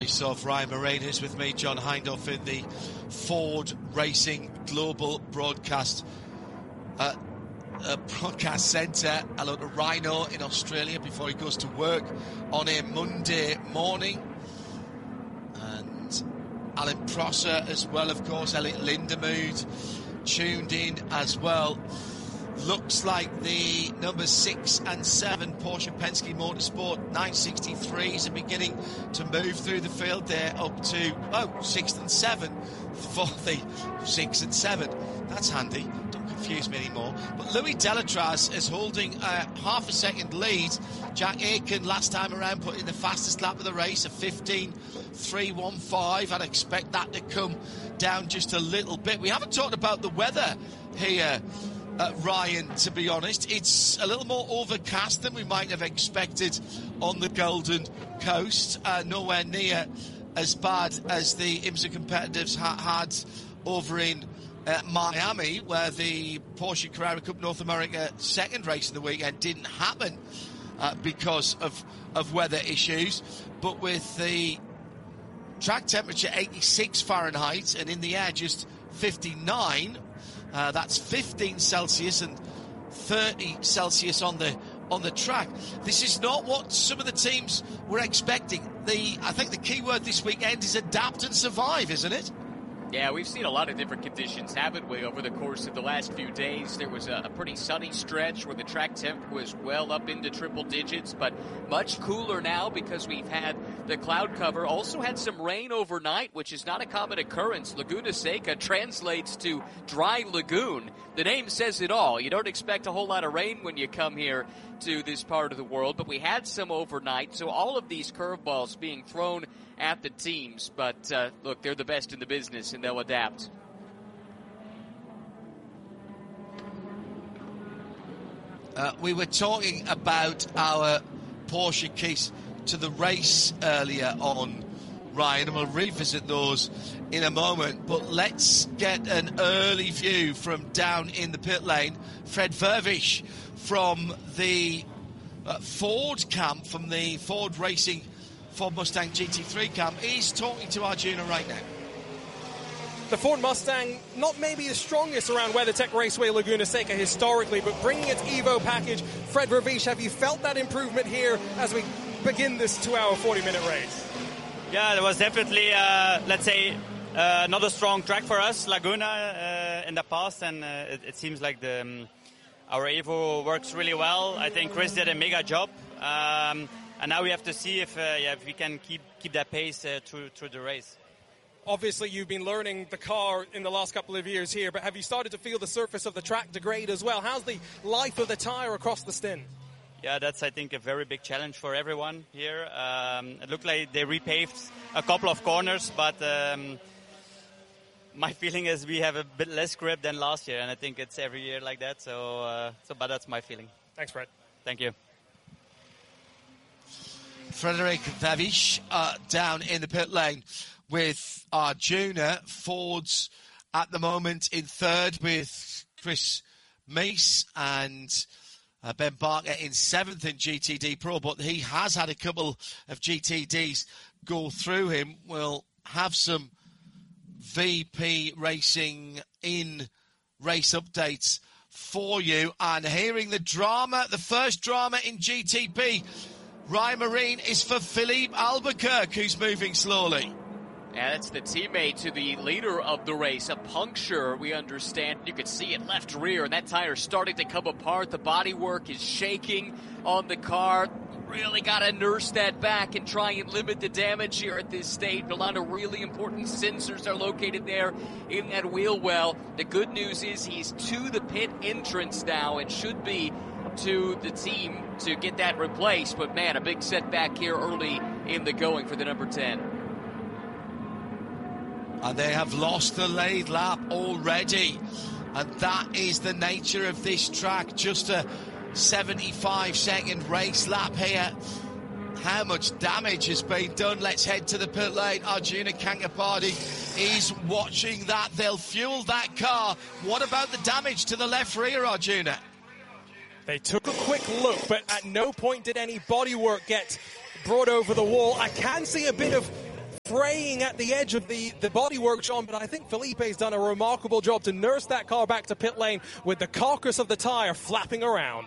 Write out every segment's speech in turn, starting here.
voice of Ryan Marine, who's with me, John Hindhaugh, in the Ford Racing Global Broadcast Centre. Hello to Rhino in Australia before he goes to work on a Monday morning. And Alan Prosser as well, of course. Elliot Lindemood tuned in as well. Looks like the numbers 6 and 7 Porsche Penske Motorsport 963s are beginning to move through the field. They're up to 6th and 7th for the 6 and 7. That's handy. Don't confuse me anymore. But Louis Delatraz is holding a half a second lead. Jack Aitken last time around put in the fastest lap of the race, a 15.315. I'd expect that to come down just a little bit. We haven't talked about the weather here, Ryan, to be honest. It's a little more overcast than we might have expected on the Golden Coast. Nowhere near as bad as the IMSA competitors had over in Miami, where the Porsche Carrera Cup North America second race of the weekend didn't happen because of weather issues. But with the track temperature 86 Fahrenheit and in the air just 59, that's 15 Celsius and 30 Celsius on the track. This is not what some of the teams were expecting. I think the key word this weekend is adapt and survive, isn't it? Yeah, we've seen a lot of different conditions, haven't we, over the course of the last few days. There was a pretty sunny stretch where the track temp was well up into triple digits, but much cooler now because we've had the cloud cover. Also had some rain overnight, which is not a common occurrence. Laguna Seca translates to dry lagoon. The name says it all. You don't expect a whole lot of rain when you come here to this part of the world, but we had some overnight, so all of these curveballs being thrown at the teams, but look, they're the best in the business and they'll adapt. We were talking about our Porsche keys to the race earlier on, Ryan, and we'll revisit those in a moment, but let's get an early view from down in the pit lane. Fred Vervish from the Ford camp, from the Ford Racing Ford Mustang GT3 camp. He's talking to Arjuna right now. The Ford Mustang, not maybe the strongest around WeatherTech Raceway Laguna Seca historically, but bringing its Evo package. Fred Vervish, have you felt that improvement here as we begin this 2-hour, 40-minute race? Yeah, it was definitely, let's say, another strong track for us, Laguna, in the past, and it seems like our Evo works really well. I think Chris did a mega job. And now we have to see if we can keep that pace through the race. Obviously, you've been learning the car in the last couple of years here, but have you started to feel the surface of the track degrade as well? How's the life of the tyre across the stint? Yeah, that's, I think, a very big challenge for everyone here. It looked like they repaved a couple of corners, but my feeling is we have a bit less grip than last year, and I think it's every year like that. But that's my feeling. Thanks, Fred. Thank you. Frederic Vervish down in the pit lane with Arjuna. Ford's at the moment in third with Chris Meese and Ben Barker in seventh in GTD Pro, but he has had a couple of GTDs go through him. We'll have some VP Racing in race updates for you, and hearing the drama, the first drama in GTP. Ryan Marine is for Philippe Albuquerque, who's moving slowly. And it's the teammate to the leader of the race. A puncture, we understand. You can see it left rear, and that tire's starting to come apart. The bodywork is shaking on the car. Really got to nurse that back and try and limit the damage here at this stage. A lot of really important sensors are located there in that wheel well. The good news is he's to the pit entrance now and should be to the team to get that replaced. But man, a big setback here early in the going for the number 10. And they have lost the lead lap already. And that is the nature of this track. Just a 75-second race lap here. How much damage has been done? Let's head to the pit lane. Arjuna Kankapati is watching that. They'll fuel that car. What about the damage to the left rear, Arjuna? They took a quick look, but at no point did any bodywork get brought over the wall. I can see a bit of fraying at the edge of the bodywork, John, but I think Felipe's done a remarkable job to nurse that car back to pit lane with the carcass of the tyre flapping around.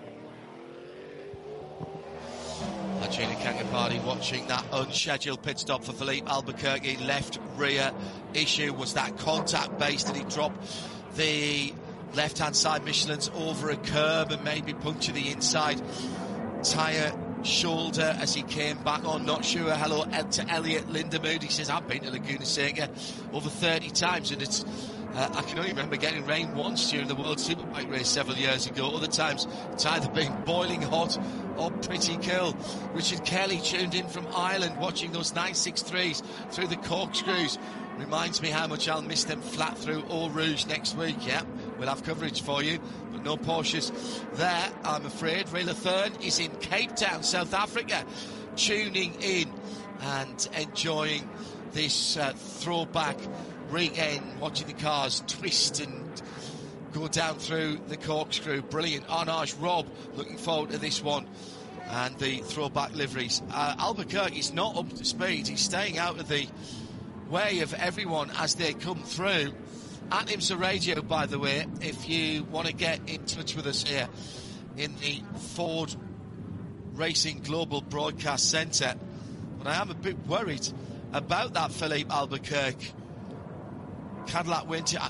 Gina Kangapardi watching that unscheduled pit stop for Filipe Albuquerque. Left rear issue. Was that contact based? Did he drop the left-hand side Michelin's over a curb and maybe puncture the inside tyre shoulder as he came back on? Not sure. Hello to Elliot Lindemood. He says, I've been to Laguna Seca over 30 times, and it's I can only remember getting rain once during the World Superbike race several years ago. Other times it's either been boiling hot or pretty cool. Richard Kelly tuned in from Ireland watching those 963s through the corkscrews. Reminds me how much I'll miss them flat through Eau Rouge next week. Yeah, we'll have coverage for you, but no Porsches there, I'm afraid. Ray Latherne is in Cape Town, South Africa, tuning in and enjoying this throwback ring end, watching the cars twist and go down through the corkscrew. Brilliant. Arnage Rob looking forward to this one and the throwback liveries. Albuquerque's not up to speed. He's staying out of the way of everyone as they come through. At IMSA Radio, by the way, if you want to get in touch with us here in the Ford Racing Global Broadcast Centre. But I am a bit worried about that Filipe Albuquerque Cadillac winter.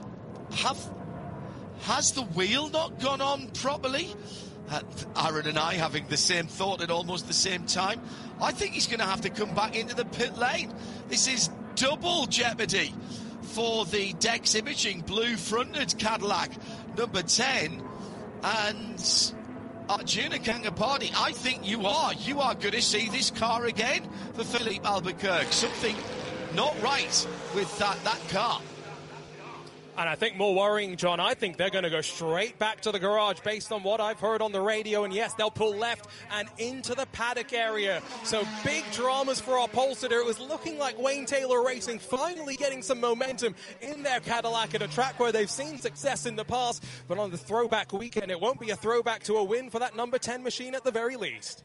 Has the wheel not gone on properly? Aaron and I having the same thought at almost the same time. I think he's going to have to come back into the pit lane. This is double jeopardy for the Dex Imaging blue-fronted Cadillac number 10. And Arjuna Kangapardi, I think you are going to see this car again for Filipe Albuquerque. Something not right with that car. And I think more worrying, John, I think they're going to go straight back to the garage based on what I've heard on the radio. And yes, they'll pull left and into the paddock area. So big dramas for our Polster. It was looking like Wayne Taylor Racing finally getting some momentum in their Cadillac at a track where they've seen success in the past. But on the throwback weekend, it won't be a throwback to a win for that number 10 machine at the very least.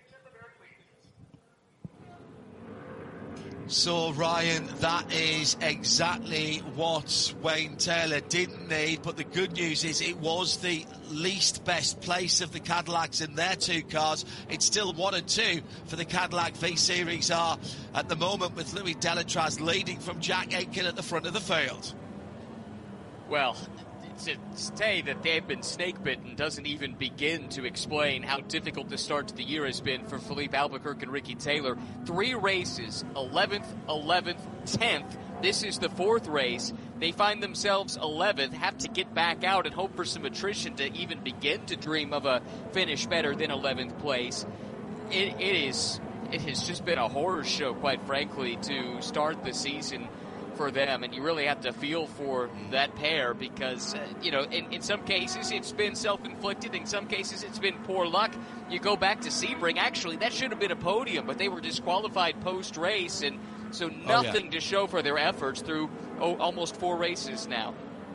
So, Ryan, that is exactly what Wayne Taylor didn't need, but the good news is it was the least best place of the Cadillacs in their two cars. It's still 1 and 2 for the Cadillac V-Series R at the moment, with Louis Delatraz leading from Jack Aitken at the front of the field. Well, to say that they've been snake-bitten doesn't even begin to explain how difficult the start to the year has been for Filipe Albuquerque and Ricky Taylor. 3 races, 11th, 11th, 10th. This is the 4th race. They find themselves 11th, have to get back out and hope for some attrition to even begin to dream of a finish better than 11th place. It has just been a horror show, quite frankly, to start the season for them, and you really have to feel for that pair because, in some cases it's been self-inflicted, in some cases it's been poor luck. You go back to Sebring, actually, that should have been a podium, but they were disqualified post-race, and so nothing to show for their efforts through almost 4 races now.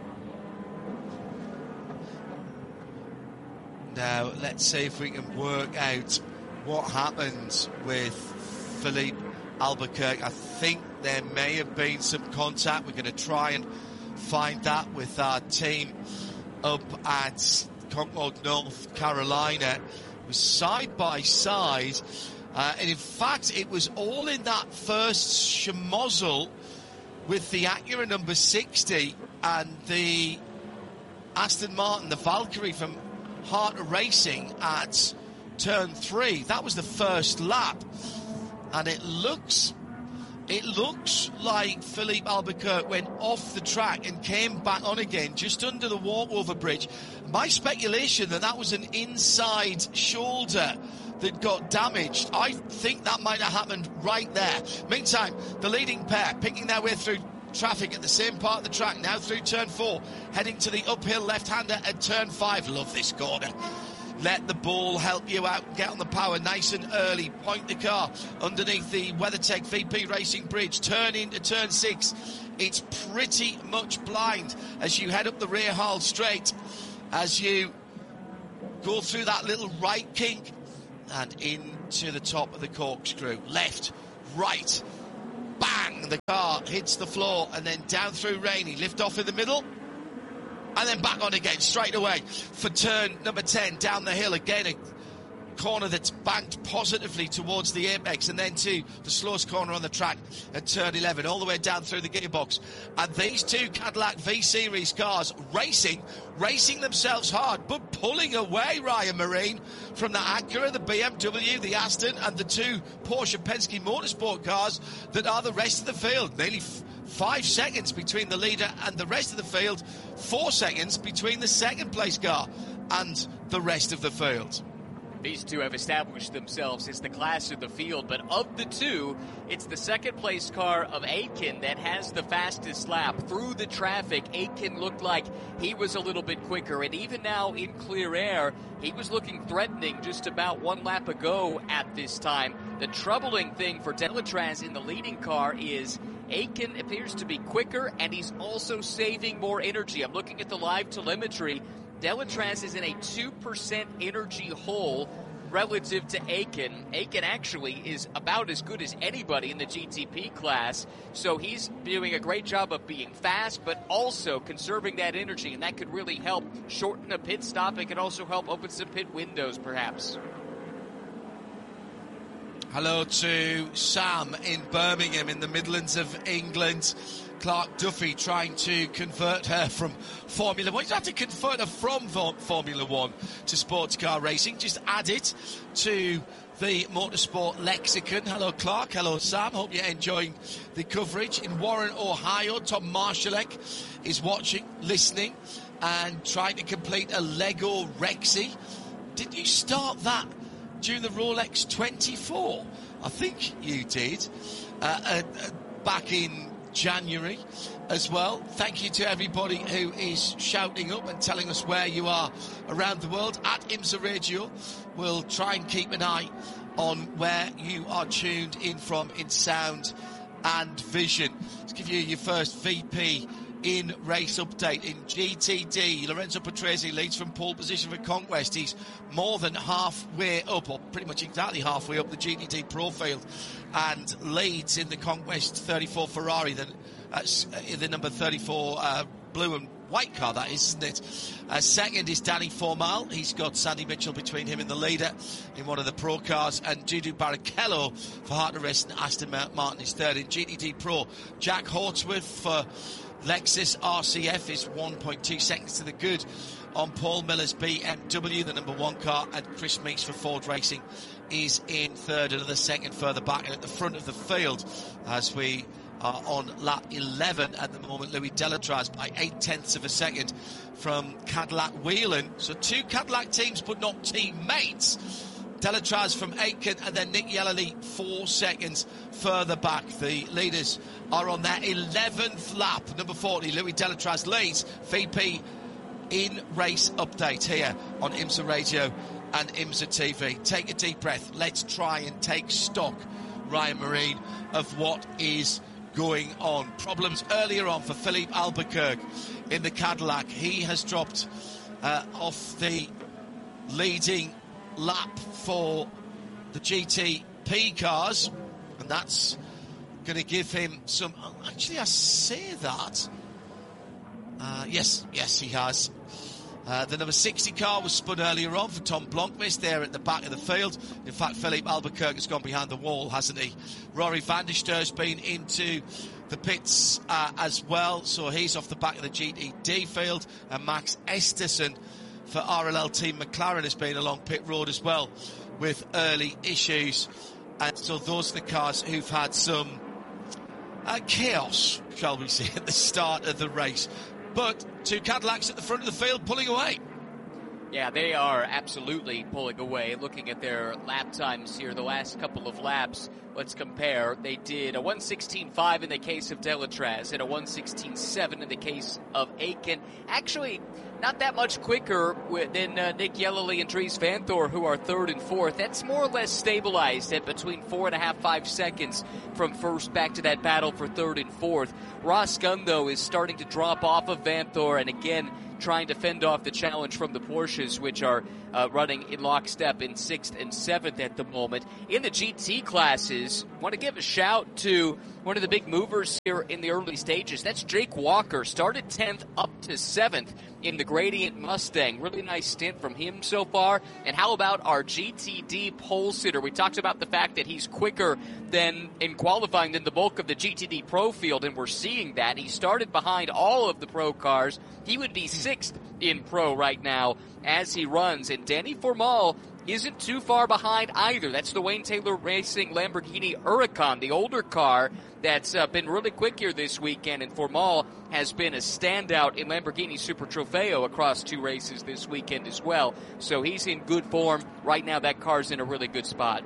Now, let's see if we can work out what happened with Filipe Albuquerque. I think there may have been some contact. We're going to try and find that with our team up at Concord, North Carolina. It was side by side, and in fact it was all in that first schmozzle with the Acura number 60 and the Aston Martin, the Valkyrie from Heart Racing at turn 3. That was the first lap, and it looks like Filipe Albuquerque went off the track and came back on again just under the walkover bridge. My speculation that was an inside shoulder that got damaged. I think that might have happened right there. Meantime, the leading pair picking their way through traffic at the same part of the track, now through turn 4, heading to the uphill left-hander at turn 5. Love this corner. Let the ball help you out. Get on the power nice and early. Point the car underneath the WeatherTech VP Racing Bridge. Turn into turn 6. It's pretty much blind as you head up the rear Harl straight. As you go through that little right kink and into the top of the corkscrew. Left, right, bang. the car hits the floor and then down through Rainey, lift off in the middle and then back on again straight away for turn number 10 down the hill. Again, a corner that's banked positively towards the apex, and then to the slowest corner on the track at turn 11, all the way down through the gearbox. And these two Cadillac V-Series cars racing themselves hard, but pulling away, Ryan Marine, from the Acura, the BMW, the Aston, and the two Porsche Penske Motorsport cars that are the rest of the field. Nearly 5 seconds between the leader and the rest of the field, 4 seconds between the second place car and the rest of the field. These two have established themselves as the class of the field, but of the two, it's the second place car of Aitken that has the fastest lap. Through the traffic, Aitken looked like he was a little bit quicker, and even now in clear air, he was looking threatening just about 1 lap ago at this time. The troubling thing for Delatraz in the leading car is Aitken appears to be quicker, and he's also saving more energy. I'm looking at the live telemetry. Delatraz is in a 2% energy hole relative to Aitken. Aitken actually is about as good as anybody in the GTP class, so he's doing a great job of being fast, but also conserving that energy, and that could really help shorten a pit stop. It could also help open some pit windows, perhaps. Hello to Sam in Birmingham in the Midlands of England. Clark Duffy trying to convert her from Formula 1. You don't have to convert her from Formula 1 to sports car racing. Just add it to the motorsport lexicon. Hello, Clark. Hello, Sam. Hope you're enjoying the coverage. In Warren, Ohio, Tom Marshallek is watching, listening, and trying to complete a Lego Rexy. Did you start that during the Rolex 24? I think you did. Back in January as well. Thank you to everybody who is shouting up and telling us where you are around the world at IMSA Radio. We'll try and keep an eye on where you are tuned in from in sound and vision. Let's give you your first VP in race update. In GTD, Lorenzo Patrese leads from pole position for Conquest. He's more than halfway up, or pretty much exactly halfway up the GTD Pro field, and leads in the Conquest 34 Ferrari, the number 34 blue and white car, that is, isn't it? Second is Danny Formal. He's got Sandy Mitchell between him and the leader in one of the Pro cars, and Dudu Barrichello for Harter-Rest and Aston Martin is third. In GTD Pro, Jack Hawksworth for Lexus RCF is 1.2 seconds to the good on Paul Miller's BMW, the number 1 car, and Chris Meeks for Ford Racing is in third, another second further back. And at the front of the field, as we are on lap 11 at the moment, Louis Delatraz by 0.8 of a second from Cadillac Whelan. So 2 Cadillac teams, but not teammates. Delatraz from Aitken, and then Nick Yellerly 4 seconds further back. The leaders are on their 11th lap. Number 40, Louis Delatraz leads. VP in race update here on IMSA Radio and IMSA TV. Take a deep breath. Let's try and take stock, Ryan Marine, of what is going on. Problems earlier on for Philippe Albuquerque in the Cadillac. He has dropped off the leading lap for the GTP cars, and that's going to give him some... Actually, I say that. Yes, he has. The number 60 car was spun earlier on for Tom Blomqvist there at the back of the field. In fact, Philippe Albuquerque has gone behind the wall, hasn't he? Rory van der Stur's been into the pits as well, so he's off the back of the GTD field. And Max Esterson for RLL Team McLaren has been along pit road as well with early issues. And so those are the cars who've had some chaos, shall we say, at the start of the race. But 2 Cadillacs at the front of the field pulling away. Yeah, they are absolutely pulling away. Looking at their lap times here, the last couple of laps, let's compare. They did a 1:16.5 in the case of Delatraz and a 1:16.7 in the case of Aitken. Actually, not that much quicker than Nick Yellowly and Dries Vanthoor, who are third and fourth. That's more or less stabilized at between 4.5, 5 seconds from first back to that battle for third and fourth. Ross Gunn, though, is starting to drop off of Vanthoor, and again, trying to fend off the challenge from the Porsches, which are running in lockstep in 6th and 7th at the moment. In the GT classes, want to give a shout to one of the big movers here in the early stages. That's Jake Walker, started 10th up to 7th in the Gradient Mustang. Really nice stint from him so far. And how about our GTD pole sitter? We talked about the fact that he's quicker than in qualifying than the bulk of the GTD Pro field, and we're seeing that. He started behind all of the Pro cars. He would be 6th in Pro right now as he runs. And Danny Formal isn't too far behind either. That's the Wayne Taylor Racing Lamborghini Huracan, the older car that's been really quick here this weekend, and Formal has been a standout in Lamborghini Super Trofeo across 2 races this weekend as well. So he's in good form. Right now that car's in a really good spot.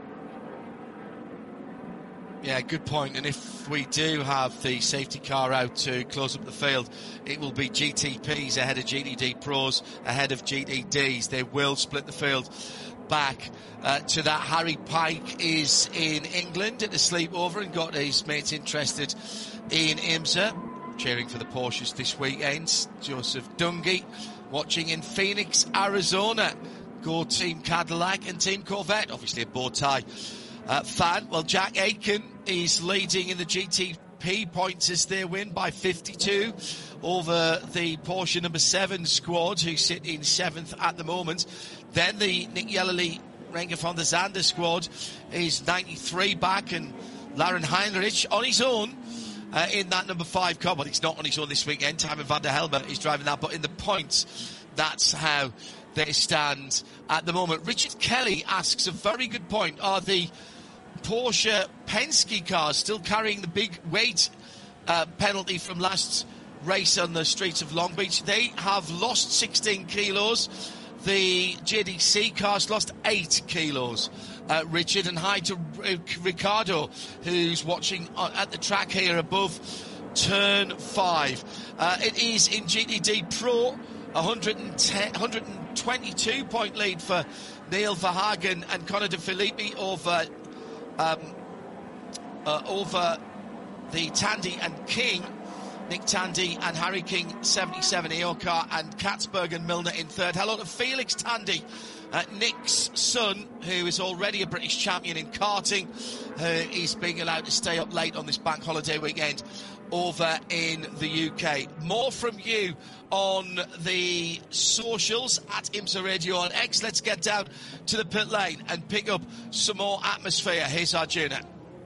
Yeah, good point. And if we do have the safety car out to close up the field, it will be GTPs ahead of GTD Pros, ahead of GTDs. They will split the field back to that. Harry Pike is in England at a sleepover and got his mates interested in IMSA, cheering for the Porsches this weekend. Joseph Dungy watching in Phoenix, Arizona. Go Team Cadillac and Team Corvette, obviously a bow tie fan. Well, Jack Aitken is leading in the GTP points as they win by 52 over the Porsche number 7 squad, who sit in 7th at the moment. Then the Nick Yellowly Renger van der Zande squad is 93 back, and Laren Heinrich on his own in that number 5 car. But he's not on his own this weekend. Timon van der Helmer is driving that, but in the points, that's how they stand at the moment. Richard Kelly asks a very good point. Are the Porsche Penske cars still carrying the big weight penalty from last race on the streets of Long Beach? They have lost 16 kilos. The JDC cars lost 8 kilos. Richard, and hi to Ricardo, who's watching at the track here above turn 5. It is in GTD Pro, 122 point lead for Neil Verhagen and Conor De Filippi over the Tandy and King. Nick Tandy and Harry King, 77, Eokar and Katzberg and Milner in third. Hello to Felix Tandy, Nick's son, who is already a British champion in karting, who is being allowed to stay up late on this bank holiday weekend over in the UK. More from you on the socials at IMSA Radio on X. Let's get down to the pit lane and pick up some more atmosphere. Here's Arjuna.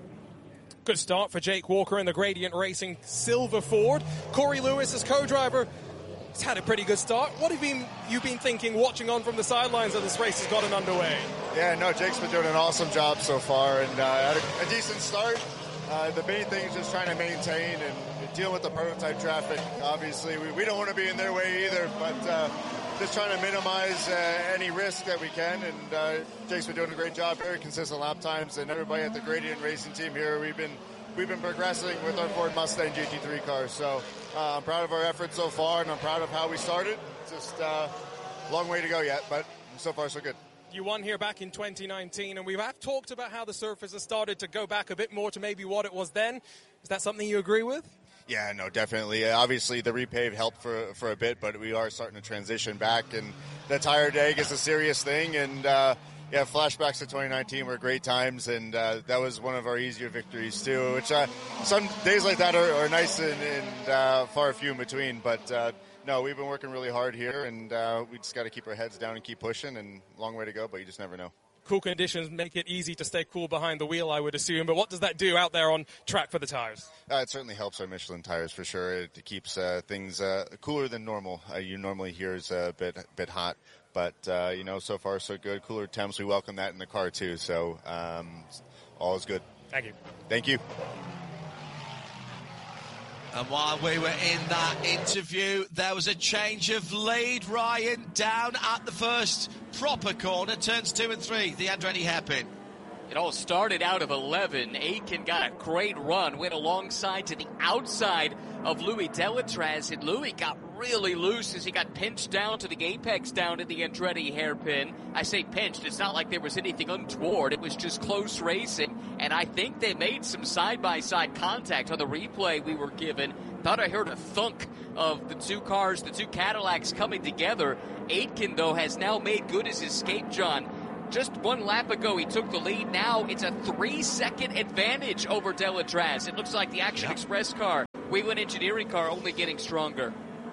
Good start for Jake Walker in the Gradient Racing Silver Ford. Corey Lewis as co-driver. He's had a pretty good start. What have you been thinking watching on from the sidelines as this race has gotten underway? Yeah, no, Jake's been doing an awesome job so far, and had a decent start. The main thing is just trying to maintain and deal with the prototype traffic. Obviously, we don't want to be in their way either, but just trying to minimize any risk that we can. And Jake's been doing a great job, very consistent lap times, and everybody at the Gradient Racing team here, we've been progressing with our Ford Mustang GT3 cars. So I'm proud of our efforts so far, and I'm proud of how we started. Just a long way to go yet, but so far so good. You won here back in 2019, and we have talked about how the surface has started to go back a bit more to maybe what it was then. Is that something you agree with? Yeah, no, definitely. Obviously, the repave helped for a bit, but we are starting to transition back, and the tire dag is a serious thing. And yeah, flashbacks to 2019 were great times, and that was one of our easier victories too. Which some days like that are nice and far few in between. But no, we've been working really hard here, and we just got to keep our heads down and keep pushing. And long way to go, but you just never know. Cool conditions make it easy to stay cool behind the wheel, I would assume. But what does that do out there on track for the tires? It certainly helps our Michelin tires for sure. It keeps things cooler than normal. You normally hear is a bit hot, but so far so good. Cooler temps, we welcome that in the car too. So all is good. Thank you. Thank you. And while we were in that interview, there was a change of lead. Ryan down at the first proper corner, turns 2 and 3, the Andretti hairpin. It all started out of 11. Aitken got a great run, went alongside to the outside of Louis Delatraz, and Louis got really loose as he got pinched down to the apex down at the Andretti hairpin. I say pinched, it's not like there was anything untoward. It was just close racing, and I think they made some side-by-side contact on the replay we were given. Thought I heard a thunk of the two cars, the two Cadillacs coming together. Aitken, though, has now made good his escape, John. Just one lap ago, he took the lead. Now it's a 3-second advantage over Delatraz. It looks like the Action Express car, Whelen Engineering car, only getting stronger.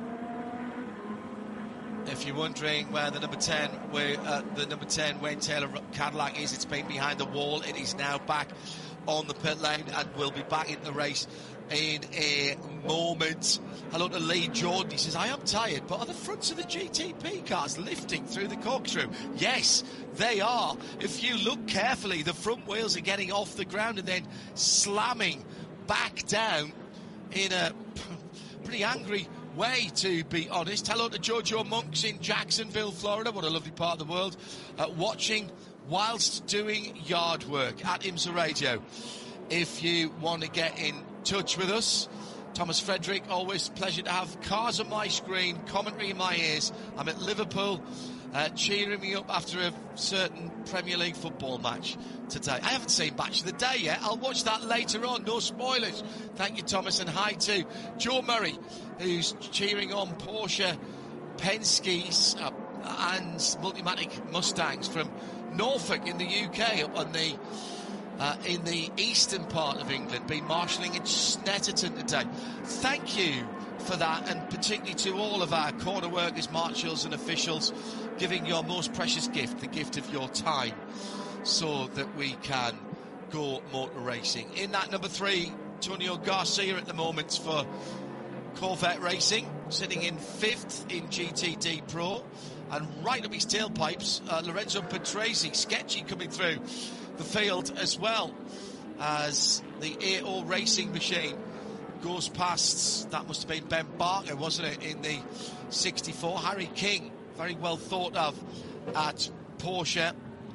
If you're wondering where the number 10, Wayne Taylor Cadillac is, it's been behind the wall. It is now back on the pit lane and will be back in the race in a moment. Hello to Lee Jordan. He says, I am tired, but are the fronts of the GTP cars lifting through the corkscrew? Yes, they are. If you look carefully, the front wheels are getting off the ground and then slamming back down in a pretty angry way, to be honest. Hello to Jojo Monks in Jacksonville, Florida. What a lovely part of the world. Watching whilst doing yard work at IMSA Radio. If you want to get in touch with us, Thomas Frederick, always a pleasure to have cars on my screen, commentary in my ears. I'm at Liverpool, cheering me up after a certain Premier League football match today. I haven't seen Match of the Day yet. I'll watch that later on. No spoilers. Thank you, Thomas, and hi to Joe Murray, who's cheering on Porsche, Penske's and Multimatic Mustangs from Norfolk in the UK, up on the in the eastern part of England, been marshalling in Snetterton today. Thank you for that, and particularly to all of our corner workers, marshals and officials, giving your most precious gift, the gift of your time, so that we can go motor racing. In that number 3, Antonio Garcia at the moment for Corvette Racing, sitting in 5th in GTD Pro, and right up his tailpipes, Lorenzo Patrese, sketchy coming through the field, as well as the AO Racing machine goes past. That must have been Ben Barker, wasn't it, in the 64. Harry King, very well thought of at Porsche,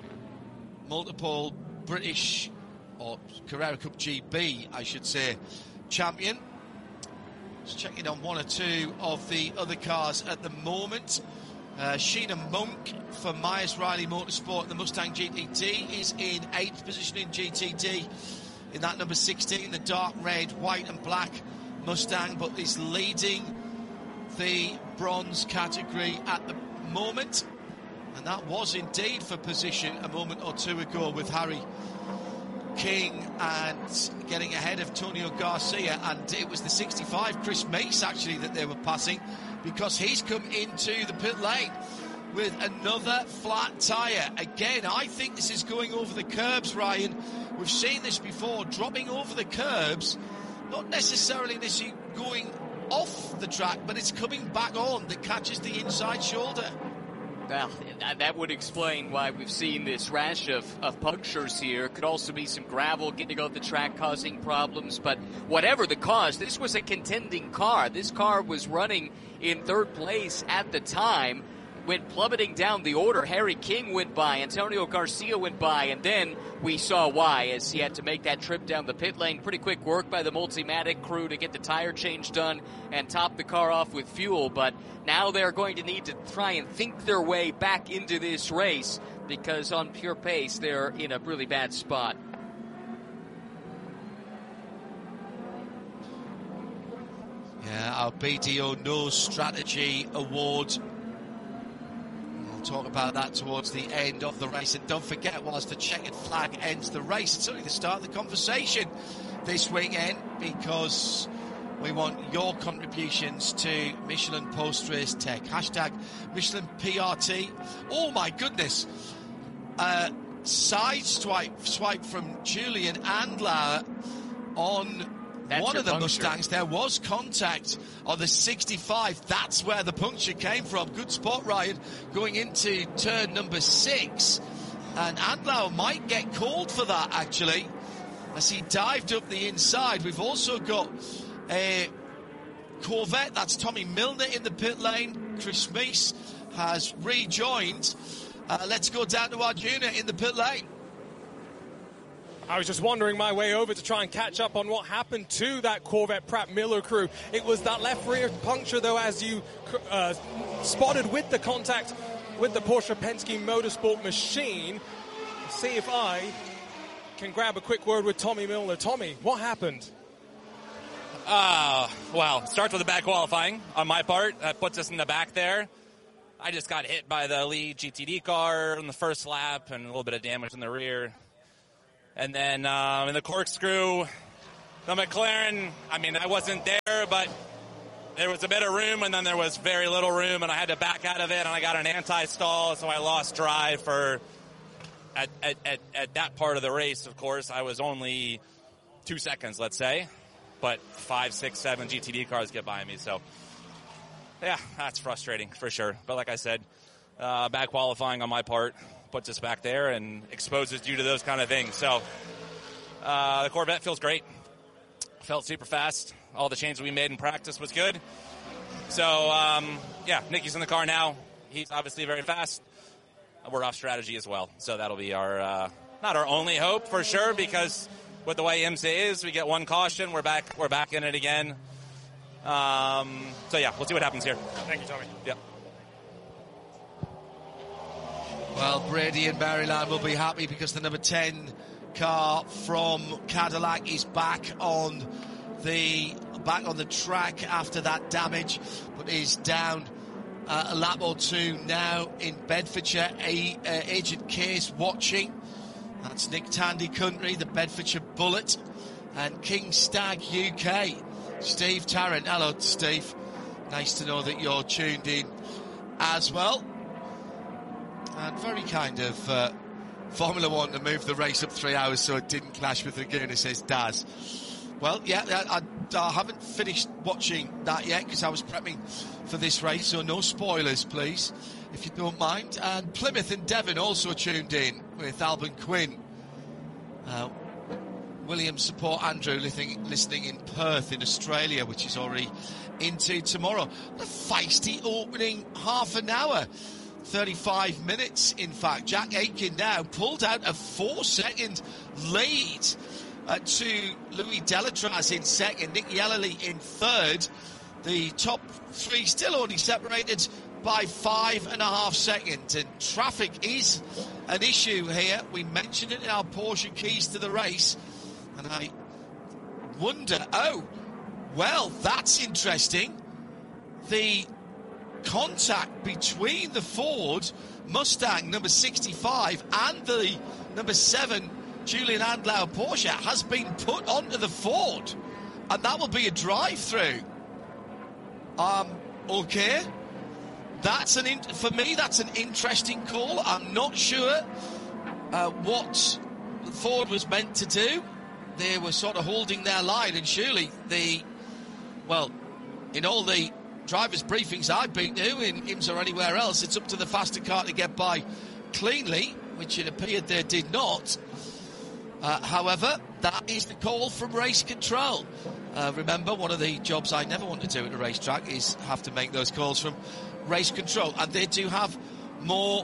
multiple British, or Carrera Cup GB, I should say, champion. Just checking on one or two of the other cars at the moment. Sheena Monk for Myers Riley Motorsport, the Mustang GTD, is in 8th position in GTD in that number 16, the dark red, white and black Mustang, but is leading the bronze category at the moment, and that was indeed for position a moment or two ago with Harry King and getting ahead of Antonio Garcia, and it was the 65 Chris Mace actually that they were passing, because he's come into the pit lane with another flat tyre. Again, I think this is going over the curbs, Ryan. We've seen this before, dropping over the curbs, not necessarily this going off the track, but it's coming back on that catches the inside shoulder. Well, that would explain why we've seen this rash of punctures here. Could also be some gravel getting off the track causing problems, but whatever the cause, this was a contending car. This car was running in 3rd place at the time. Went plummeting down the order. Harry King went by, Antonio Garcia went by, and then we saw why as he had to make that trip down the pit lane. Pretty quick work by the Multimatic crew to get the tire change done and top the car off with fuel, but now they're going to need to try and think their way back into this race, because on pure pace they're in a really bad spot. Yeah, our BDO Nose Strategy Award. We'll talk about that towards the end of the race. And don't forget, whilst the checkered flag ends the race, it's only the start of the conversation this weekend, because we want your contributions to Michelin Post-Race Tech. Hashtag Michelin PRT. Oh my goodness. Side swipe from Julian Andlauer on one of the Mustangs. There was contact on the 65. That's where the puncture came from. Good spot, Ryan, going into turn number 6. And Andlauer might get called for that, actually, as he dived up the inside. We've also got a Corvette. That's Tommy Milner in the pit lane. Chris Meese has rejoined. Let's go down to Arjuna in the pit lane. I was just wandering my way over to try and catch up on what happened to that Corvette Pratt Miller crew. It was that left rear puncture, though, as you spotted with the contact with the Porsche Penske Motorsport machine. See if I can grab a quick word with Tommy Milner. Tommy, what happened? Well, starts with a bad qualifying on my part. That puts us in the back there. I just got hit by the lead GTD car in the first lap and a little bit of damage in the rear. And then in the corkscrew, the McLaren, I mean, I wasn't there, but there was a bit of room, and then there was very little room, and I had to back out of it, and I got an anti-stall, so I lost drive for at that part of the race. Of course, I was only 2 seconds, let's say, but 5, 6, 7 GTD cars get by me, so yeah, that's frustrating for sure. But like I said, bad qualifying on my part puts us back there and exposes you to those kind of things. So the Corvette feels great. Felt super fast. All the changes we made in practice was good. So, yeah, Nicky's in the car now. He's obviously very fast. We're off strategy as well. So that'll be our, not our only hope for sure, because with the way IMSA is, we get one caution. We're back in it again. So yeah, we'll see what happens here. Thank you, Tommy. Yep. Well, Brady and Maryland will be happy because the number 10 car from Cadillac is back on the track after that damage, but is down a lap or two now in Bedfordshire. Agent Case watching. That's Nick Tandy Country, the Bedfordshire Bullet, and King Stag UK. Steve Tarrant. Hello, Steve. Nice to know that you're tuned in as well. And very kind of Formula One to move the race up 3 hours so it didn't clash with Laguna, says Daz. Well, yeah, I haven't finished watching that yet because I was prepping for this race, so no spoilers, please, if you don't mind. And Plymouth and Devon also tuned in with Albin Quinn. Williams support Andrew listening in Perth in Australia, which is already into tomorrow. A feisty opening half an hour. 35 minutes, in fact. Jack Aitken now pulled out a 4-second lead to Louis Delatraz in second, Nick Yellerly in third. The top three still only separated by 5.5 seconds, and traffic is an issue here. We mentioned it in our Porsche Keys to the Race, and I wonder, oh, well, that's interesting. The contact between the Ford Mustang number 65 and the number 7 Julian Andlau Porsche has been put onto the Ford, and that will be a drive-through. Okay, for me that's an interesting call. I'm not sure what Ford was meant to do. They were sort of holding their line, and surely in all the drivers' briefings I've been to, in IMSA or anywhere else, it's up to the faster car to get by cleanly, which it appeared they did not. However, that is the call from race control. Remember, one of the jobs I never want to do at a racetrack is have to make those calls from race control, and they do have more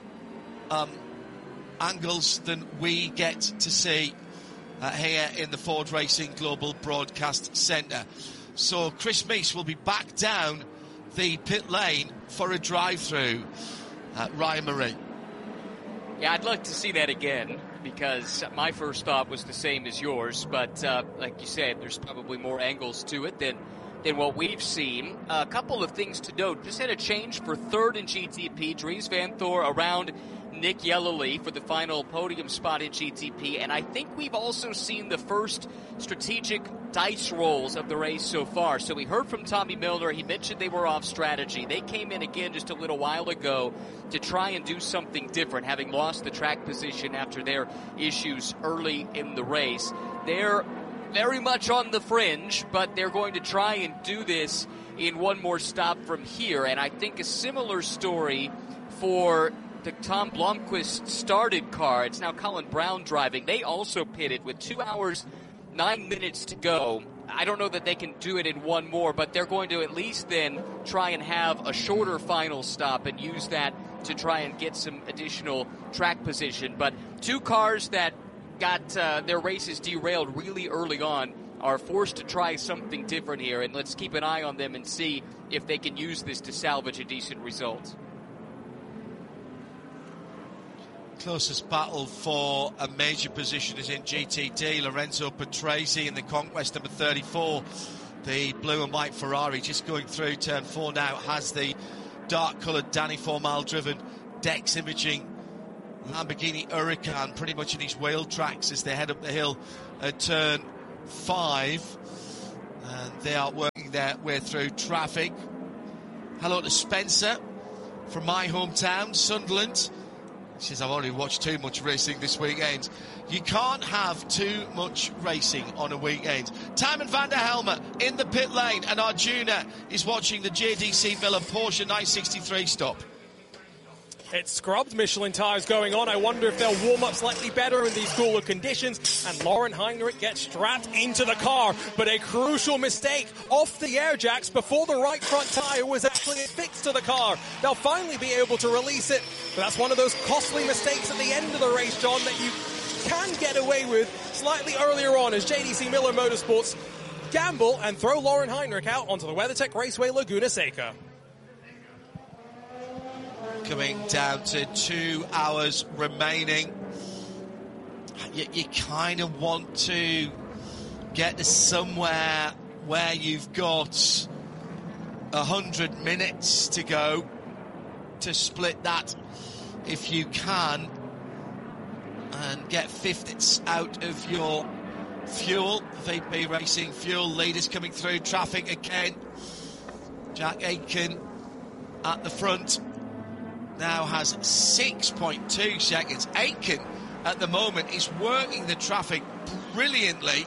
angles than we get to see here in the Ford Racing Global Broadcast Centre. So Chris Meese will be back down the pit lane for a drive-through. Ryan Marie. Yeah, I'd like to see that again, because my first thought was the same as yours, but like you said, there's probably more angles to it than what we've seen. A couple of things to note. Just had a change for third in GTP. Dries Van Thor around Nick Yellerly for the final podium spot in GTP, and I think we've also seen the first strategic dice rolls of the race so far. So we heard from Tommy Milner. He mentioned they were off strategy. They came in again just a little while ago to try and do something different, having lost the track position after their issues early in the race. They're very much on the fringe, but they're going to try and do this in one more stop from here. And I think a similar story for the Tom Blomqvist started car. It's now Colin Brown driving. They also pitted with 2 hours, 9 minutes to go. I don't know that they can do it in one more, but they're going to at least then try and have a shorter final stop and use that to try and get some additional track position. But two cars that got their races derailed really early on are forced to try something different here, and let's keep an eye on them and see if they can use this to salvage a decent result. Closest battle for a major position is in GTD. Lorenzo Patrese in the Conquest number 34. The blue and white Ferrari just going through turn 4 now has the dark-coloured Danny Formal driven Dex Imaging Lamborghini Huracan pretty much in his wheel tracks as they head up the hill at turn 5. And they are working their way through traffic. Hello to Spencer from my hometown, Sunderland. He says, I've already watched too much racing this weekend. You can't have too much racing on a weekend. Timon van der Helme in the pit lane, and Arjuna is watching the JDC Miller Porsche 963 stop. It's scrubbed Michelin tyres going on. I wonder if they'll warm up slightly better in these cooler conditions. And Lauren Heinrich gets strapped into the car. But a crucial mistake off the air jacks before the right front tyre was actually fixed to the car. They'll finally be able to release it. But that's one of those costly mistakes at the end of the race, John, that you can get away with slightly earlier on as JDC Miller Motorsports gamble and throw Lauren Heinrich out onto the WeatherTech Raceway Laguna Seca. Coming down to 2 hours remaining. You kind of want to get to somewhere where you've got 100 minutes to go to split that if you can and get fifths out of your fuel. VP Racing fuel leaders coming through traffic again. Jack Aitken at the front now has 6.2 seconds. Aitken at the moment is working the traffic brilliantly,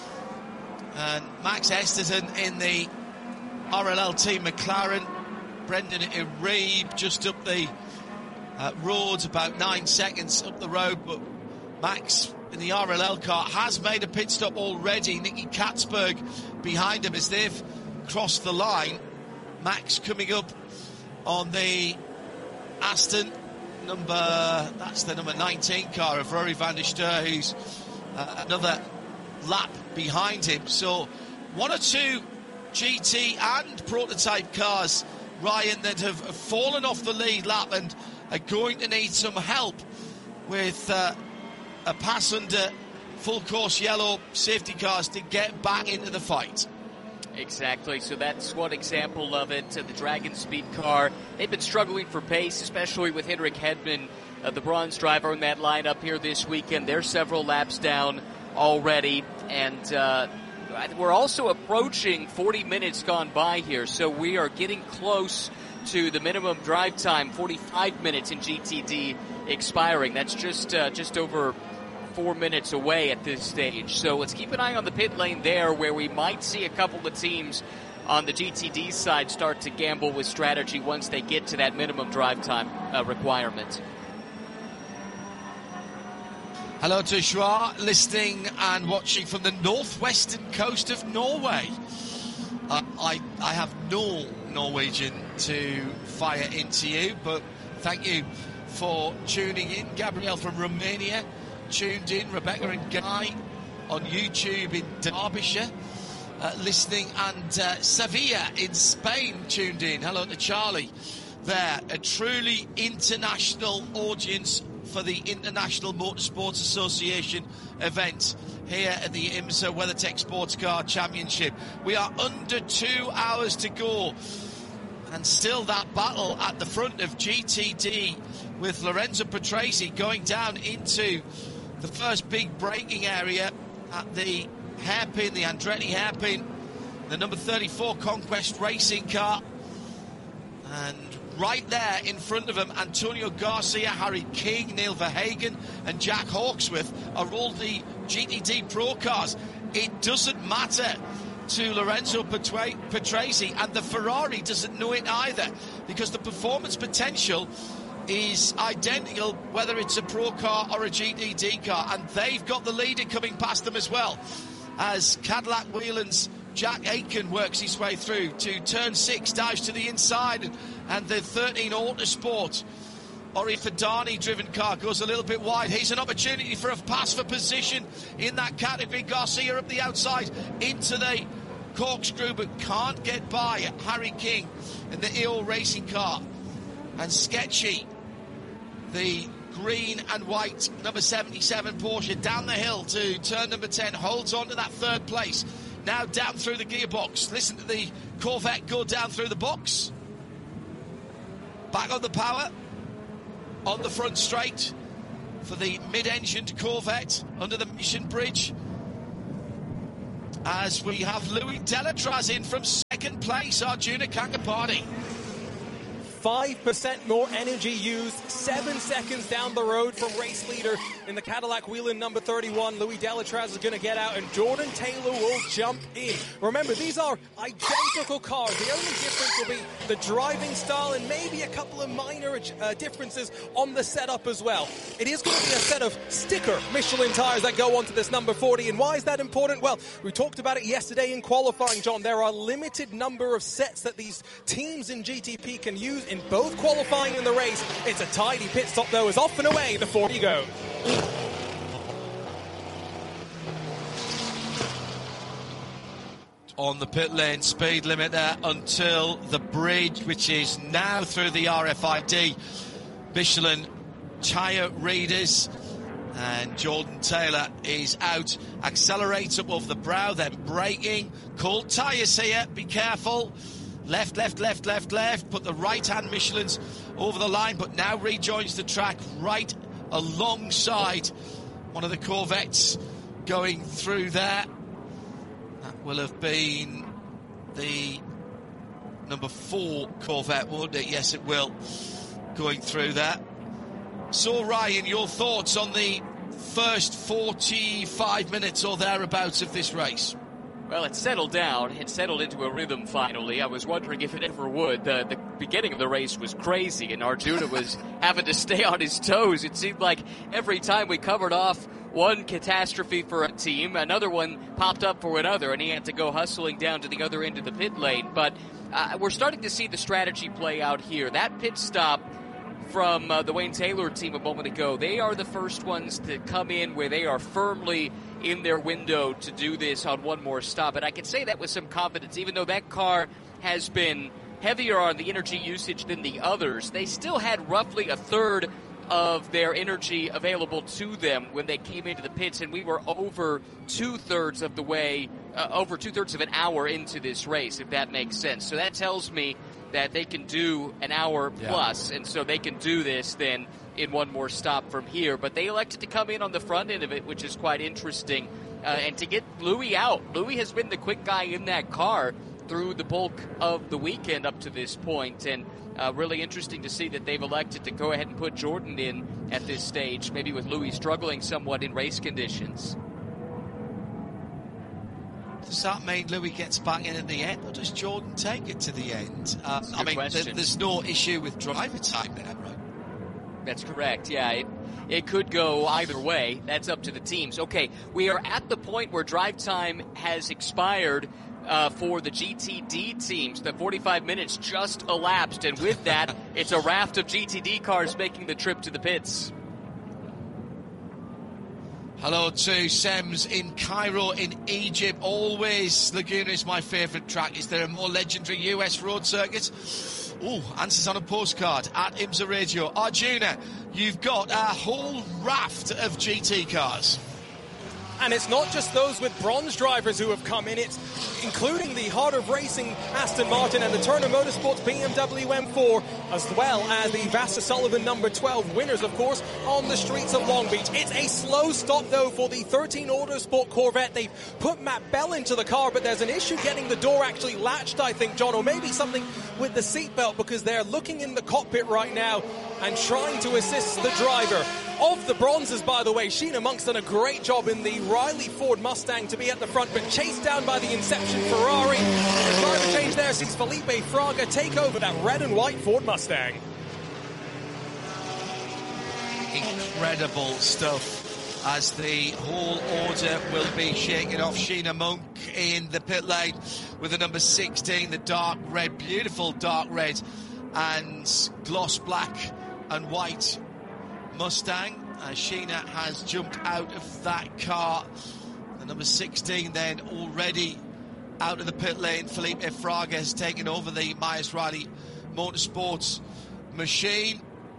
and Max Esterton in the RLL team McLaren, Brendan Iribe just up the road, about 9 seconds up the road, but Max in the RLL car has made a pit stop already. Nicky Katzberg behind him as they've crossed the line. Max coming up on the Aston that's the number 19 car of Rory van der Steur, who's another lap behind him. So one or two GT and prototype cars, Ryan, that have fallen off the lead lap and are going to need some help with a pass under full course yellow safety cars to get back into the fight. Exactly, so that's one example of it. The Dragon Speed car, they've been struggling for pace, especially with Henrik Hedman, the bronze driver in that lineup here this weekend. They're several laps down already, and we're also approaching 40 minutes gone by here, so we are getting close to the minimum drive time, 45 minutes in GTD expiring. That's just over 4 minutes away at this stage. So let's keep an eye on the pit lane there, where we might see a couple of teams on the GTD side start to gamble with strategy once they get to that minimum drive time requirement. Hello to Joa, listening and watching from the northwestern coast of Norway. I have no Norwegian to fire into you, but thank you for tuning in. Gabrielle from Romania tuned in, Rebecca and Guy on YouTube in Derbyshire listening, and Sevilla in Spain tuned in. Hello to Charlie there. A truly international audience for the International Motorsports Association event here at the IMSA WeatherTech Sports Car Championship. We are under 2 hours to go, and still that battle at the front of GTD with Lorenzo Patrese going down into the first big braking area at the hairpin, the Andretti hairpin, the number 34 Conquest racing car. And right there in front of him, Antonio Garcia, Harry King, Neil Verhagen and Jack Hawksworth are all the GTD Pro cars. It doesn't matter to Lorenzo Patrese, and the Ferrari doesn't know it either, because the performance potential is identical whether it's a Pro car or a GTD car, and they've got the leader coming past them as well, as Cadillac Whelan's Jack Aitken works his way through to turn 6, dives to the inside, and the 13 Autosport Ori Fadani driven car goes a little bit wide. Here's an opportunity for a pass for position in that category. Garcia up the outside into the corkscrew, but can't get by Harry King in the EO Racing car. And Sketchy, the green and white number 77 Porsche, down the hill to turn number 10, holds on to that third place. Now down through the gearbox. Listen to the Corvette go down through the box. Back on the power. On the front straight for the mid-engined Corvette under the Mission Bridge. As we have Louis Delatraz in from second place, Arjuna Kankapani. 5% more energy used, 7 seconds down the road from race leader in the Cadillac Whelen number 31. Louis Delatraz is going to get out and Jordan Taylor will jump in. Remember, these are identical cars. The only difference will be the driving style and maybe a couple of minor differences on the setup as well. It is going to be a set of sticker Michelin tires that go onto this number 40. And why is that important? Well, we talked about it yesterday in qualifying, John. There are a limited number of sets that these teams in GTP can use in both qualifying and the race. It's a tidy pit stop, though, as off and away the 40 go. On the pit lane, speed limiter until the bridge, which is now through the RFID Michelin tyre readers. And Jordan Taylor is out. Accelerates up off the brow, then braking. Cold tyres here, be careful. Left, left, left, left, left. Put the right-hand Michelins over the line, but now rejoins the track right alongside one of the Corvettes going through there. That will have been the number 4 Corvette, won't it? Yes, it will. Going through that. So, Ryan, your thoughts on the first 45 minutes or thereabouts of this race? Well, it settled down. It settled into a rhythm finally. I was wondering if it ever would. The beginning of the race was crazy, and Arjuna was having to stay on his toes. It seemed like every time we covered off one catastrophe for a team, another one popped up for another, and he had to go hustling down to the other end of the pit lane. But we're starting to see the strategy play out here. That pit stop from the Wayne Taylor team a moment ago, they are the first ones to come in where they are firmly in their window to do this on one more stop. And I can say that with some confidence, even though that car has been heavier on the energy usage than the others, they still had roughly a third of their energy available to them when they came into the pits, and we were over two-thirds of the way, over two-thirds of an hour into this race, if that makes sense. So that tells me that they can do an hour plus, and so they can do this then in one more stop from here. But they elected to come in on the front end of it, which is quite interesting. And to get Louis out, Louis has been the quick guy in that car through the bulk of the weekend up to this point, and really interesting to see that they've elected to go ahead and put Jordan in at this stage, maybe with Louis struggling somewhat in race conditions. Does that mean Louis gets back in at the end, or does Jordan take it to the end? I mean, there's no issue with driver time there, right? That's correct, yeah. It could go either way. That's up to the teams. Okay, we are at the point where drive time has expired for the GTD teams. The 45 minutes just elapsed, and with that, it's a raft of GTD cars making the trip to the pits. Hello to Sems in Cairo in Egypt. Always Laguna is my favourite track. Is there a more legendary US road circuit? Oh, answers on a postcard at IMSA Radio. Arjuna, you've got a whole raft of GT cars. And it's not just those with bronze drivers who have come in, it's including the Heart of Racing Aston Martin and the Turner Motorsports BMW M4, as well as the Vassar Sullivan number 12 winners, of course, on the streets of Long Beach. It's a slow stop, though, for the 13 Autosport Corvette. They've put Matt Bell into the car, but there's an issue getting the door actually latched, I think, John, or maybe something with the seatbelt, because they're looking in the cockpit right now and trying to assist the driver. Of the bronzes, by the way, Sheena Monk's done a great job in the Riley Ford Mustang to be at the front, but chased down by the Inception Ferrari. The driver change there sees Felipe Fraga take over that red and white Ford Mustang. Incredible stuff as the whole order will be shaking off. Sheena Monk in the pit lane with the number 16, the dark red, beautiful dark red and gloss black and white Mustang. Sheena has jumped out of that car. The number 16 then already out of the pit lane. Felipe Fraga has taken over the Myers Riley Motorsports machine.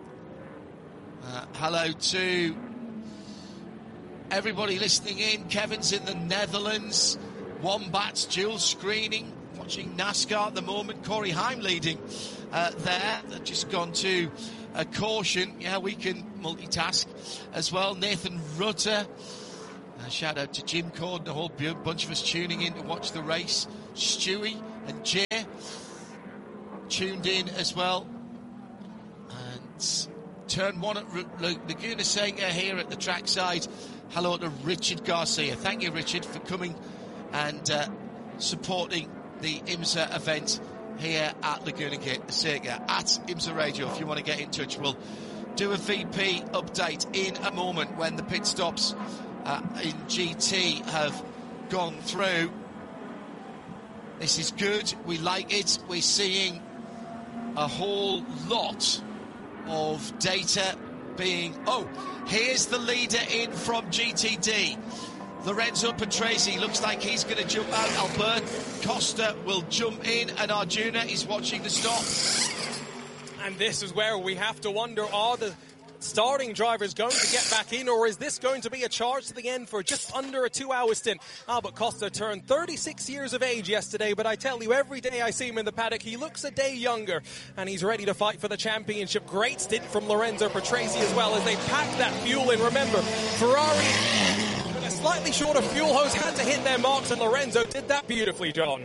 Hello to everybody listening in. Kevin's in the Netherlands. Wombats dual screening, watching NASCAR at the moment. Corey Heim leading there. They've just gone to a caution. Yeah, we can multitask as well. Nathan Rutter. Shout out to Jim Corden, a whole bunch of us tuning in to watch the race. Stewie and Jay tuned in as well. And turn one at Laguna Seca here at the trackside. Hello to Richard Garcia. Thank you, Richard, for coming and supporting the IMSA event here at Laguna Seca at IMSA Radio. If you want to get in touch, we'll do a VP update in a moment when the pit stops in GT have gone through. This is good. We like it. We're seeing a whole lot of data being... Oh, here's the leader in from GTD. Lorenzo Patrese looks like he's going to jump out. Albert Costa will jump in, and Arjuna is watching the stop. And this is where we have to wonder, are the starting drivers going to get back in, or is this going to be a charge to the end for just under a 2-hour stint? Albert Costa turned 36 years of age yesterday, but I tell you, every day I see him in the paddock, he looks a day younger, and he's ready to fight for the championship. Great stint from Lorenzo Patrese as well, as they pack that fuel in. Remember, Ferrari, with a slightly shorter fuel hose, had to hit their marks, and Lorenzo did that beautifully, John.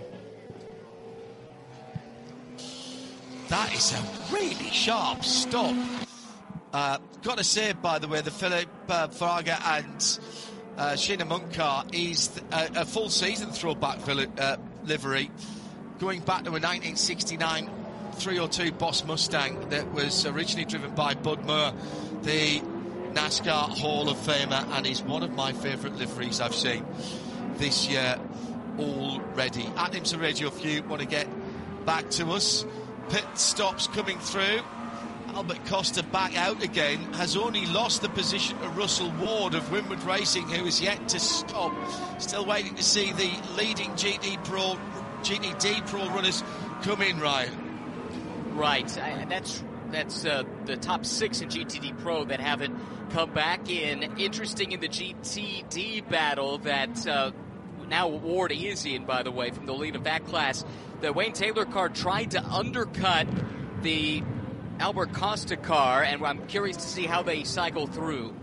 That is a really sharp stop. Got to say, by the way, the Philip Fraga and Sheena Monk car is a full season throwback livery, going back to a 1969 302 Boss Mustang that was originally driven by Bud Moore, the NASCAR Hall of Famer, and is one of my favourite liveries I've seen this year already. At IMSA Radio, if you want to get back to us, pit stops coming through. Albert Costa back out again, has only lost the position to Russell Ward of Winward Racing, who is yet to stop. Still waiting to see the leading GTD Pro runners come in, Ryan. Right, that's the top 6 in GTD Pro that haven't come back in. Interesting in the GTD battle that now Ward is in, by the way, from the lead of that class. The Wayne Taylor car tried to undercut the Albert Costa car, and I'm curious to see how they cycle through.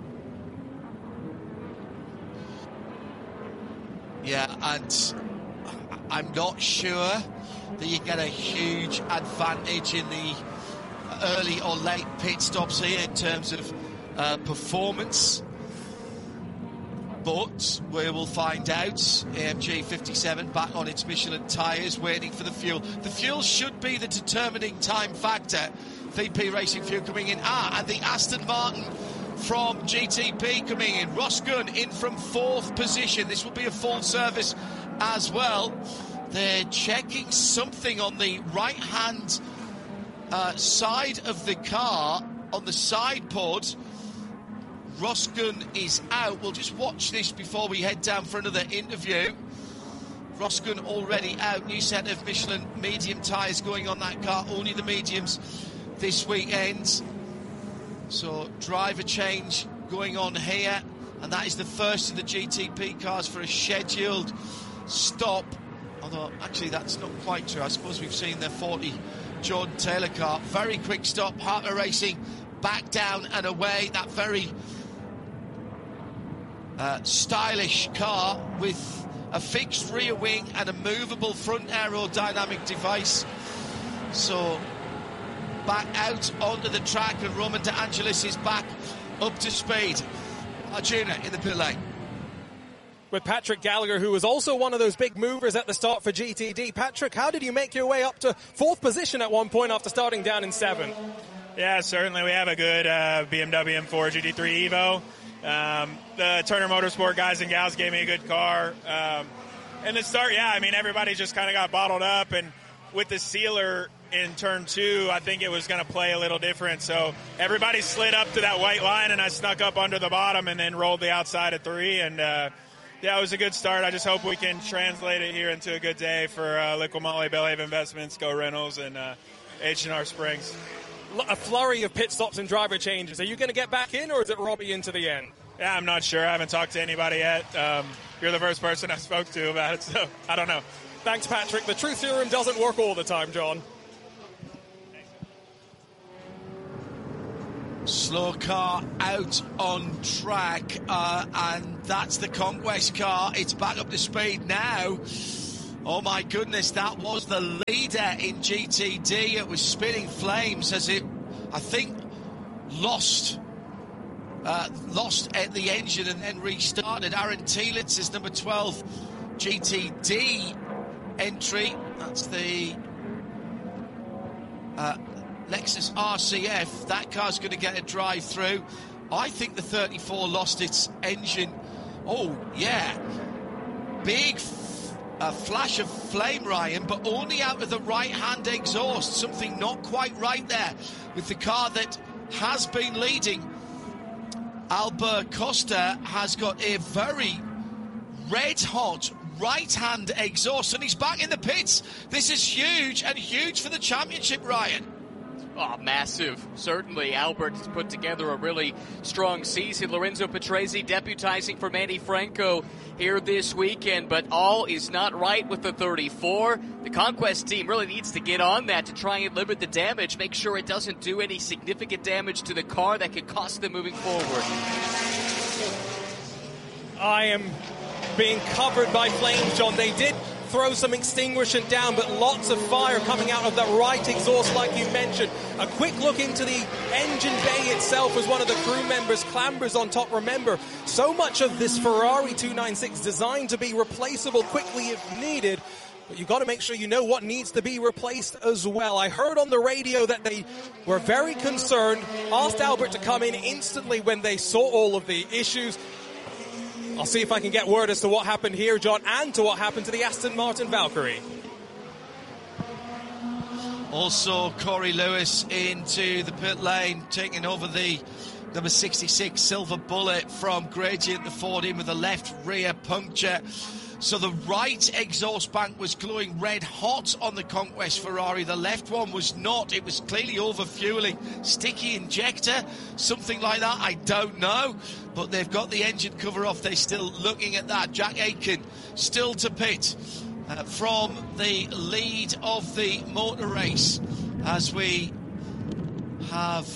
Yeah, and I'm not sure that you get a huge advantage in the early or late pit stops here in terms of performance. But we will find out. AMG 57 back on its Michelin tyres, waiting for the fuel. The fuel should be the determining time factor. VP Racing Fuel coming in. And the Aston Martin from GTP coming in. Ross Gunn in from 4th position. This will be a full service as well. They're checking something on the right-hand side of the car, on the side pod. Ross Gunn is out. We'll just watch this before we head down for another interview. Ross Gunn already out. New set of Michelin medium tyres going on that car. Only the mediums this weekend. So driver change going on here. And that is the first of the GTP cars for a scheduled stop. Although, actually, that's not quite true. I suppose we've seen the 40 Jordan Taylor car. Very quick stop. Hartner Racing back down and away. That very stylish car with a fixed rear wing and a movable front aerodynamic device. So back out onto the track, and Roman De Angelis is back up to speed. Arjuna in the pit lane. With Patrick Gallagher, who was also one of those big movers at the start for GTD. Patrick, how did you make your way up to 4th position at one point after starting down in 7th? Yeah, certainly. We have a good BMW M4 GT3 Evo. The Turner Motorsport guys and gals gave me a good car. And the start, yeah, I mean, everybody just kind of got bottled up, and with the sealer in turn 2, I think it was going to play a little different. So everybody slid up to that white line, and I snuck up under the bottom and then rolled the outside at 3. And yeah, it was a good start. I just hope we can translate it here into a good day for Liqui Moly, Bellhaven Investments, Go Reynolds, and H&R Springs. A flurry of pit stops and driver changes. Are you going to get back in, or is it Robbie into the end? Yeah, I'm not sure. I haven't talked to anybody yet. You're the first person I spoke to about it, so I don't know. Thanks, Patrick. The truth serum doesn't work all the time, John. Slow car out on track, and that's the Conquest car. It's back up to speed now. Oh my goodness, that was the leader in GTD. It was spitting flames as it, I think, lost at the engine and then restarted. Aaron Telitz is number 12 GTD entry. That's the Lexus RCF. That car's going to get a drive through. I think the 34 lost its engine. Oh, yeah. Big flash of flame, Ryan, but only out of the right-hand exhaust. Something not quite right there with the car that has been leading. Albert Costa has got a very red-hot right-hand exhaust, and he's back in the pits. This is huge, and huge for the championship, Ryan. Oh, massive. Certainly, Albert has put together a really strong season. Lorenzo Patrese deputizing for Manny Franco here this weekend, but all is not right with the 34. The Conquest team really needs to get on that to try and limit the damage, make sure it doesn't do any significant damage to the car that could cost them moving forward. I am being covered by flames, John. They did throw some extinguishant down, but lots of fire coming out of that right exhaust, like you mentioned. A quick look into the engine bay itself as one of the crew members clambers on top. Remember, so much of this Ferrari 296 designed to be replaceable quickly if needed, but you've got to make sure you know what needs to be replaced as well. I heard on the radio that they were very concerned, asked Albert to come in instantly when they saw all of the issues. I'll see if I can get word as to what happened here, John, and to what happened to the Aston Martin Valkyrie. Also, Corey Lewis into the pit lane, taking over the number 66 Silver Bullet from Gradient, the Ford, in with a left rear puncture. So the right exhaust bank was glowing red hot on the Conquest Ferrari. The left one was not. It was clearly over-fueling. Sticky injector, something like that, I don't know. But they've got the engine cover off. They're still looking at that. Jack Aitken still to pit from the lead of the motor race as we have...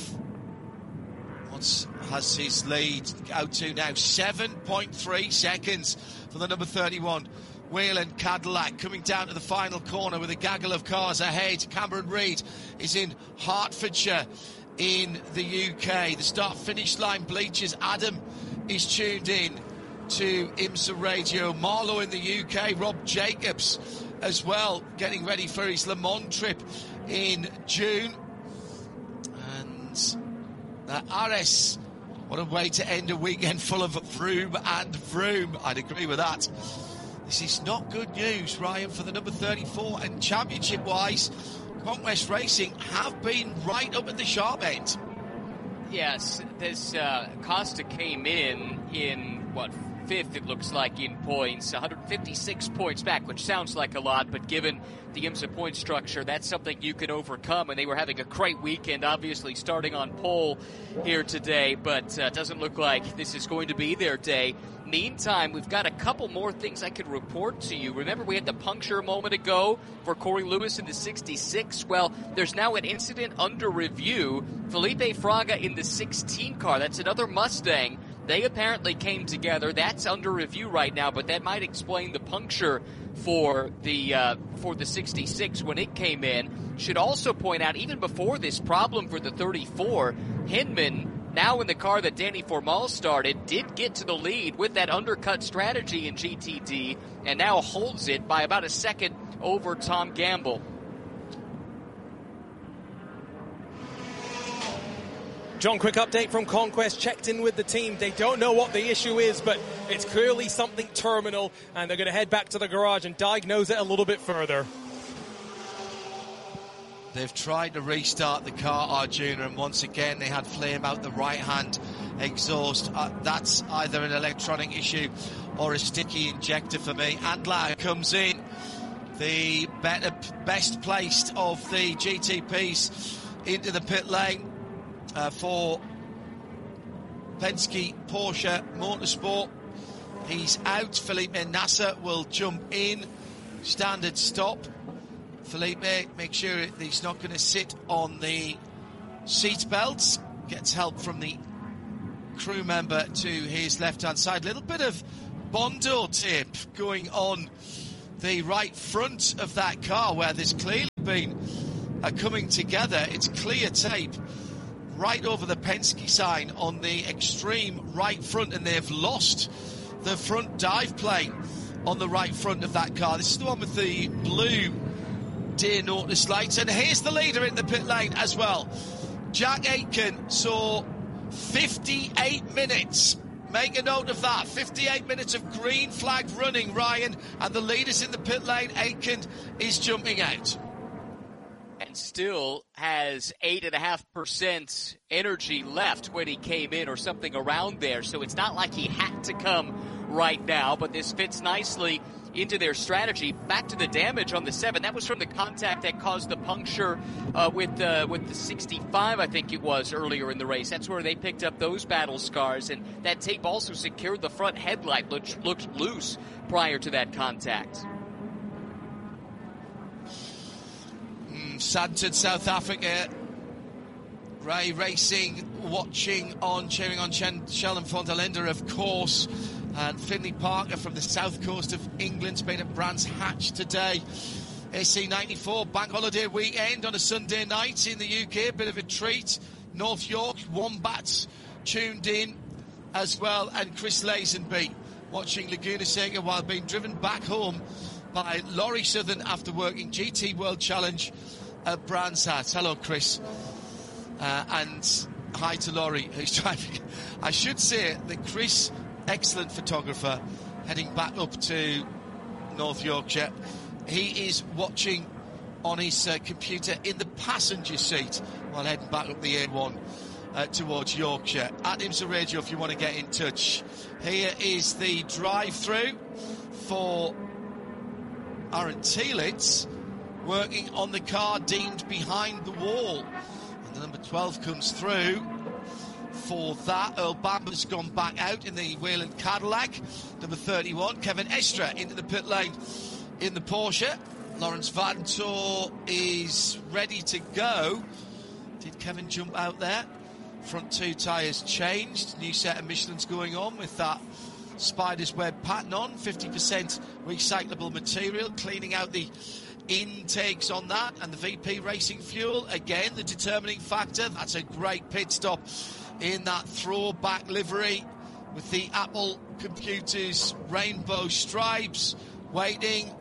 has his lead out to now 7.3 seconds for the number 31 Whelen Cadillac, coming down to the final corner with a gaggle of cars ahead. Cameron Reid is in Hertfordshire in the UK. The start-finish line bleachers. Adam is tuned in to IMSA Radio. Marlow in the UK. Rob Jacobs as well, getting ready for his Le Mans trip in June. And RS, what a way to end a weekend full of Vroom and Vroom. I'd agree with that. This is not good news, Ryan, for the number 34. And championship-wise, Conquest Racing have been right up at the sharp end. Yes, this Costa came in what, fifth, it looks like, in points, 156 points back, which sounds like a lot, but given the IMSA point structure, that's something you can overcome, and they were having a great weekend, obviously starting on pole here today, but doesn't look like this is going to be their day. Meantime, we've got a couple more things I could report to you. Remember, we had the puncture a moment ago for Corey Lewis in the 66. Well, there's now an incident under review. Felipe Fraga in the 16 car. That's another Mustang. They apparently came together. That's under review right now, but that might explain the puncture for the 66 when it came in. Should also point out, even before this problem for the 34, Hinman, now in the car that Danny Formal started, did get to the lead with that undercut strategy in GTD and now holds it by about a second over Tom Gamble. John, quick update from Conquest. Checked in with the team. They don't know what the issue is, but it's clearly something terminal, and they're going to head back to the garage and diagnose it a little bit further. They've tried to restart the car, Arjuna, and once again they had flame out the right-hand exhaust. That's either an electronic issue or a sticky injector for me. Andlar comes in, the best placed of the GTPs, into the pit lane for Penske Porsche Motorsport. He's out. Felipe Nasser will jump in. Standard stop. Felipe, make sure that he's not going to sit on the seat belts. Gets help from the crew member to his left-hand side. Little bit of Bondo tape going on the right front of that car where there's clearly been a coming together. It's clear tape right over the Penske sign on the extreme right front, and they've lost the front dive plane on the right front of that car. This is the one with the blue deer notice lights, and here's the leader in the pit lane as well. Jack Aitken saw 58 minutes. Make a note of that. 58 minutes of green flag running, Ryan, and the leader's in the pit lane. Aitken is jumping out. And still has 8.5% energy left when he came in, or something around there. So it's not like he had to come right now, but this fits nicely into their strategy. Back to the damage on the 7. That was from the contact that caused the puncture with the 65, I think it was, earlier in the race. That's where they picked up those battle scars, and that tape also secured the front headlight, which looked loose prior to that contact. Santon, South Africa. Ray Racing cheering on Sheldon von der Linde, of course. And Finley Parker from the south coast of England's been at Brands Hatch today. SC94 bank holiday weekend on a Sunday night in the UK, a bit of a treat. North York Wombats tuned in as well, and Chris Lazenby watching Laguna Seca while being driven back home by Laurie Southern after working GT World Challenge at Brands Hatch. Hello, Chris. And hi to Laurie, who's driving. I should say that Chris, excellent photographer, heading back up to North Yorkshire. He is watching on his computer in the passenger seat while heading back up the A1 towards Yorkshire. At IMSA Radio if you want to get in touch. Here is the drive-through for Aaron Telitz, working on the car deemed behind the wall. And the number 12 comes through for that. Earl Bamber's gone back out in the Wayland Cadillac. Number 31, Kevin Estra into the pit lane in the Porsche. Lawrence Vantor is ready to go. Did Kevin jump out there? Front two tyres changed. New set of Michelin's going on with that spider's web pattern on. 50% recyclable material, cleaning out the intakes on that. And the VP Racing Fuel, again, the determining factor. That's a great pit stop in that throwback livery with the Apple Computers rainbow stripes. Waiting,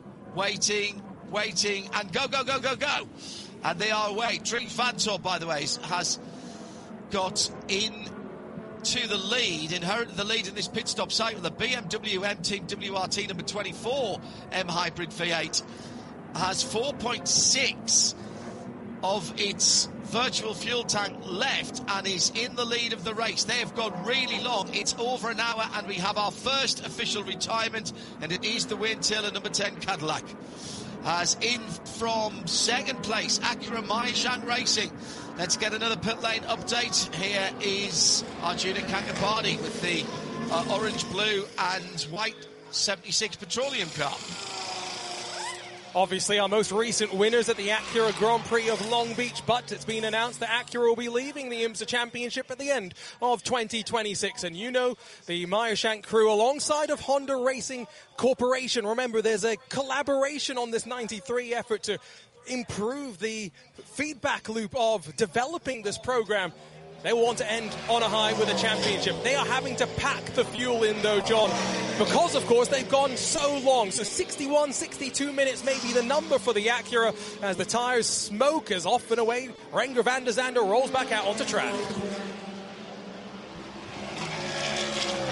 and go. And they are away. Trinh Vantor, by the way, has got in to the lead, inherited the lead in this pit stop cycle. The BMW M Team WRT number 24 M Hybrid V8 has 4.6 of its virtual fuel tank left and is in the lead of the race. They have gone really long. It's over an hour and we have our first official retirement, and it is the Wayne Taylor number 10 Cadillac. As in from second place, Acura Meyer Racing. Let's get another pit lane update. Here is Arjuna Kankapani with the orange, blue and white 76 Petroleum car. Obviously, our most recent winners at the Acura Grand Prix of Long Beach, but it's been announced that Acura will be leaving the IMSA Championship at the end of 2026. And you know, the Meyershank crew alongside of Honda Racing Corporation. Remember, there's a collaboration on this 93 effort to improve the feedback loop of developing this program. They want to end on a high with a championship. They are having to pack the fuel in, though, John, because, of course, they've gone so long. So 61, 62 minutes may be the number for the Acura as the tyres smoke as off and away Renger van der Zande rolls back out onto track.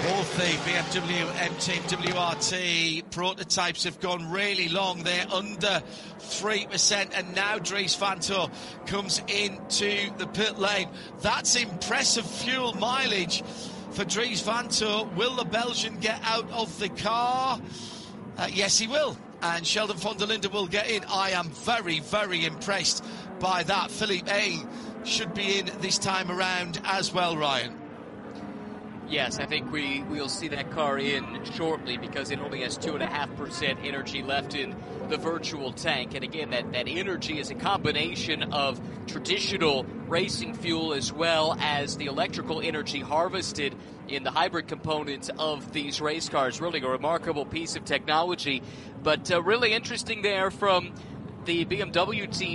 Both the BMW M-Team WRT prototypes have gone really long. They're under 3%, and now Dries Vanthoor comes into the pit lane. That's impressive fuel mileage for Dries Vanthoor. Will the Belgian get out of the car? Yes, he will. And Sheldon van der Linde will get in. I am very, very impressed by that. Philippe A should be in this time around as well, Ryan. Yes, I think we'll see that car in shortly because it only has 2.5% energy left in the virtual tank. And again, that energy is a combination of traditional racing fuel as well as the electrical energy harvested in the hybrid components of these race cars. Really a remarkable piece of technology, but really interesting there from the BMW team.